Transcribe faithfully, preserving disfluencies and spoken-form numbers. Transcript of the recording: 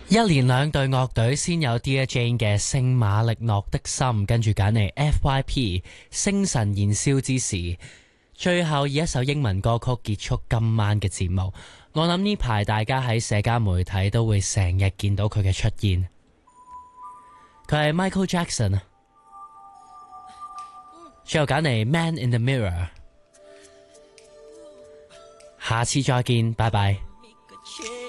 一連兩隊樂隊先有 Dear Jane 嘅聖馬力諾的心，跟住揀嚟 F Y P 星辰燃燒之時，最後以一首英文歌曲結束今晚嘅節目。我諗呢排大家喺社交媒體都會成日見到佢嘅出現，佢係 Michael Jackson。最後揀嚟 Man in the Mirror， 下次再見，拜拜。